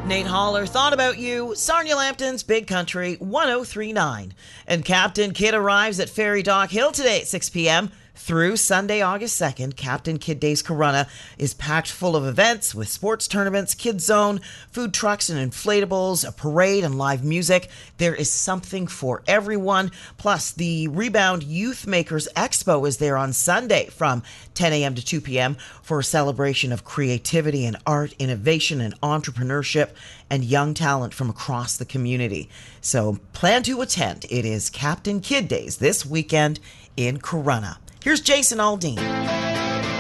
Nate Haller thought about you. Sarnia Lambton's Big Country 1039. And Captain Kidd arrives at Ferry Dock Hill today at 6 p.m. Through Sunday, August 2nd, Captain Kidd Days Corunna is packed full of events with sports tournaments, kids zone, food trucks and inflatables, a parade and live music. There is something for everyone. Plus, the Rebound Youth Makers Expo is there on Sunday from 10 a.m. to 2 p.m. for a celebration of creativity and art, innovation and entrepreneurship, and young talent from across the community. So plan to attend. It is Captain Kidd Days this weekend in Corunna. Here's Jason Aldean.